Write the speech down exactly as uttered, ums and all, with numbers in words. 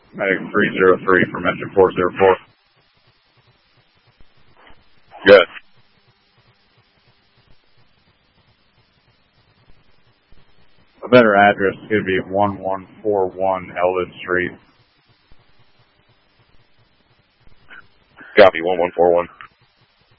Medic three zero three from engine four zero four. Good. A better address is going to be one one four one Eldon Street. Copy, one one four one.